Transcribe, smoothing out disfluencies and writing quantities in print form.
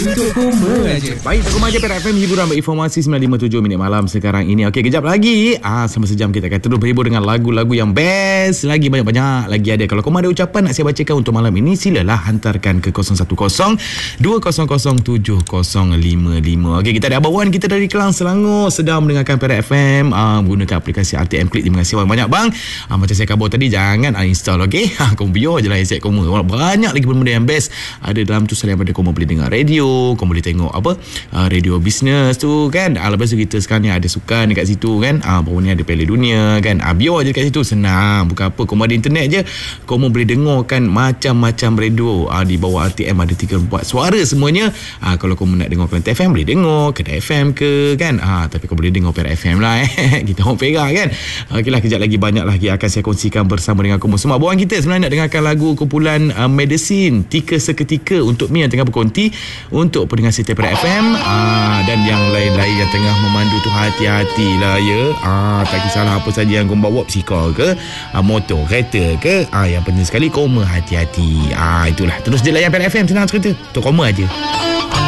Untuk koma aja. Baik, untuk koma aja Perak FM, hiburan berinformasi 9.57 minit malam sekarang ini. Okey, kejap lagi sama sejam kita akan terus berhibur dengan lagu-lagu yang best lagi, banyak-banyak lagi ada. Kalau koma ada ucapan nak saya bacakan untuk malam ini, silalah hantarkan ke 010-200-7055. Okey, kita ada Abang Wan kita dari Kelang, Selangor, sedang mendengarkan Perak FM menggunakan aplikasi RTM Klik. Terima kasih banyak bang. Macam saya khabar tadi, jangan uninstall, okey. Kau biar je lah set koma. Banyak lagi benda-benda yang best ada dalam tu. Selain pada kau boleh dengar radio, kau boleh tengok radio bisnes tu kan. Lepas tu kita sekarang ni ada sukan dekat situ kan. Baru ni ada Piala Dunia kan. Biar je dekat situ, senang, bukan apa. Kau ada internet je, kau boleh dengarkan macam-macam radio di bawah RTM. Ada 3-4 suara semuanya. Kalau kau nak dengar Kelantan FM, boleh dengar Kedah FM ke kan. Tapi kau boleh dengar Perak FM lah kita orang Perak kan. Okeylah, kejap lagi banyak lagi akan saya kongsikan bersama dengan kamu semua. Buang kita sebenarnya nak dengarkan lagu kumpulan Medicine, Tika Seketika, untuk mi yang tengah berkonti, untuk pendengar setia Perak FM dan yang lain-lain yang tengah memandu tu, hati-hatilah ya. Tak kisahlah apa saja yang kau bawa, basikal ke, motor, kereta ke, yang penting sekali koma hati-hati. Itulah, terus je layan Perak FM, senang cerita, untuk koma aja.